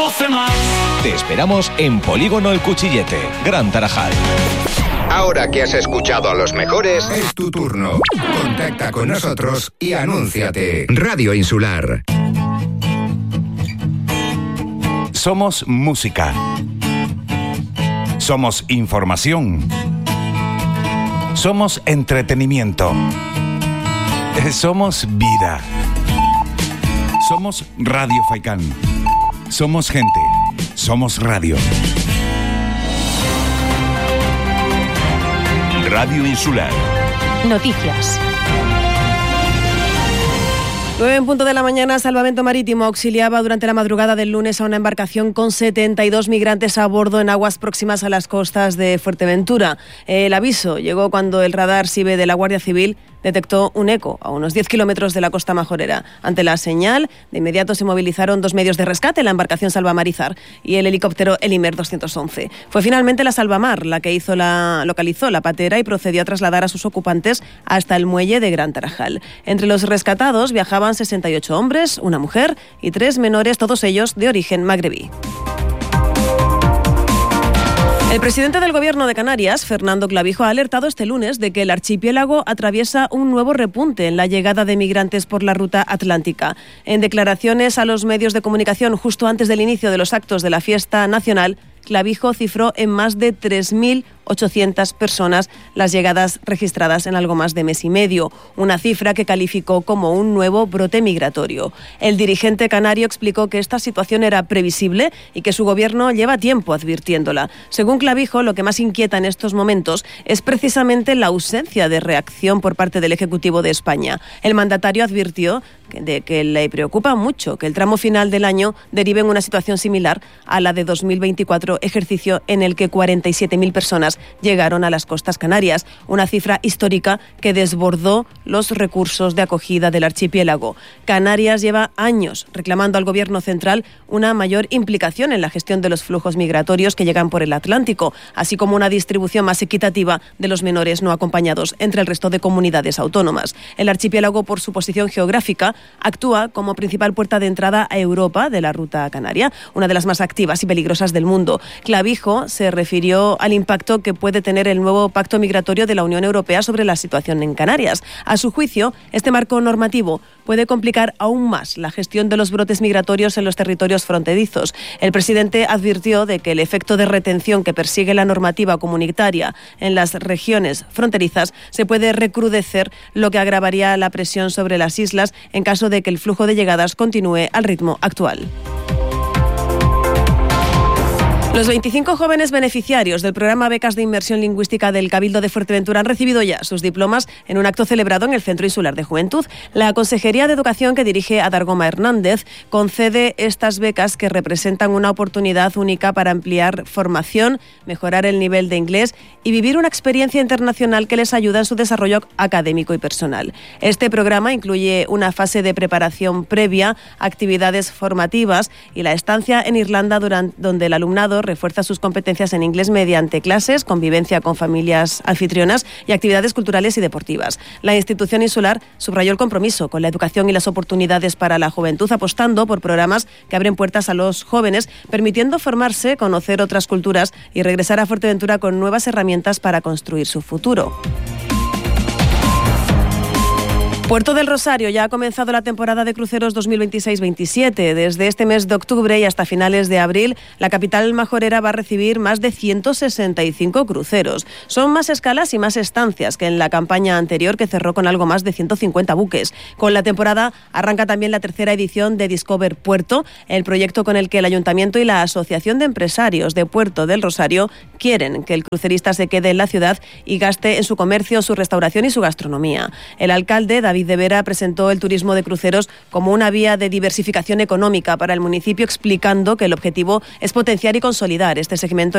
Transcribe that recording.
12 más. Te esperamos en Polígono El Cuchillete, Gran Tarajal. Ahora que has escuchado a los mejores, es tu turno. Contacta con nosotros y anúnciate. Radio Insular. Somos música. Somos información. Somos entretenimiento. Somos vida. Somos Radio Faikán. Somos gente. Somos radio. Radio Insular. Noticias. 9:00 a.m, Salvamento Marítimo auxiliaba durante la madrugada del lunes a una embarcación con 72 migrantes a bordo en aguas próximas a las costas de Fuerteventura. El aviso llegó cuando el radar SIBE de la Guardia Civil detectó un eco a unos 10 kilómetros de la costa majorera. Ante la señal, de inmediato se movilizaron 2 medios de rescate, la embarcación Salvamarizar y el helicóptero Elimer 211. Fue finalmente la Salvamar la que localizó la patera y procedió a trasladar a sus ocupantes hasta el muelle de Gran Tarajal. Entre los rescatados viajaban 68 hombres, una mujer y 3 menores, todos ellos de origen magrebí. El presidente del Gobierno de Canarias, Fernando Clavijo, ha alertado este lunes de que el archipiélago atraviesa un nuevo repunte en la llegada de migrantes por la ruta atlántica. En declaraciones a los medios de comunicación justo antes del inicio de los actos de la fiesta nacional, Clavijo cifró en más de 3.800 personas las llegadas registradas en algo más de mes y medio, una cifra que calificó como un nuevo brote migratorio. El dirigente canario explicó que esta situación era previsible y que su gobierno lleva tiempo advirtiéndola. Según Clavijo, lo que más inquieta en estos momentos es precisamente la ausencia de reacción por parte del Ejecutivo de España. El mandatario advirtió de que le preocupa mucho que el tramo final del año derive en una situación similar a la de 2024, ejercicio en el que 47.000 personas llegaron a las costas canarias, una cifra histórica que desbordó los recursos de acogida del archipiélago. Canarias lleva años reclamando al Gobierno central una mayor implicación en la gestión de los flujos migratorios que llegan por el Atlántico, así como una distribución más equitativa de los menores no acompañados entre el resto de comunidades autónomas. El archipiélago, por su posición geográfica, actúa como principal puerta de entrada a Europa de la ruta canaria, una de las más activas y peligrosas del mundo. Clavijo se refirió al impacto que puede tener el nuevo pacto migratorio de la Unión Europea sobre la situación en Canarias. A su juicio, este marco normativo puede complicar aún más la gestión de los brotes migratorios en los territorios fronterizos. El presidente advirtió de que el efecto de retención que persigue la normativa comunitaria en las regiones fronterizas se puede recrudecer, lo que agravaría la presión sobre las islas en caso de que el flujo de llegadas continúe al ritmo actual. Los 25 jóvenes beneficiarios del programa Becas de Inmersión Lingüística del Cabildo de Fuerteventura han recibido ya sus diplomas en un acto celebrado en el Centro Insular de Juventud. La Consejería de Educación, que dirige Adargoma Hernández, concede estas becas que representan una oportunidad única para ampliar formación, mejorar el nivel de inglés y vivir una experiencia internacional que les ayuda en su desarrollo académico y personal. Este programa incluye una fase de preparación previa, actividades formativas y la estancia en Irlanda donde el alumnado refuerza sus competencias en inglés mediante clases, convivencia con familias anfitrionas y actividades culturales y deportivas. La institución insular subrayó el compromiso con la educación y las oportunidades para la juventud, apostando por programas que abren puertas a los jóvenes, permitiendo formarse, conocer otras culturas y regresar a Fuerteventura con nuevas herramientas para construir su futuro. Puerto del Rosario ya ha comenzado la temporada de cruceros 2026-27. Desde este mes de octubre y hasta finales de abril, la capital majorera va a recibir más de 165 cruceros. Son más escalas y más estancias que en la campaña anterior, que cerró con algo más de 150 buques. Con la temporada arranca también la tercera edición de Discover Puerto, el proyecto con el que el Ayuntamiento y la Asociación de Empresarios de Puerto del Rosario quieren que el crucerista se quede en la ciudad y gaste en su comercio, su restauración y su gastronomía. El alcalde, David de Vera, presentó el turismo de cruceros como una vía de diversificación económica para el municipio, explicando que el objetivo es potenciar y consolidar este segmento